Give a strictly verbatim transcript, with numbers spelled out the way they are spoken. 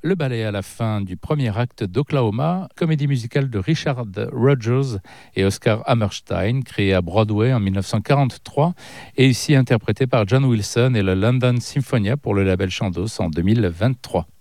Le ballet à la fin du premier acte d'Oklahoma, comédie musicale de Richard Rodgers et Oscar Hammerstein, créée à Broadway en dix-neuf cent quarante-trois et ici interprétée par John Wilson et le London Symphonia pour le label Chandos en deux mille vingt-trois.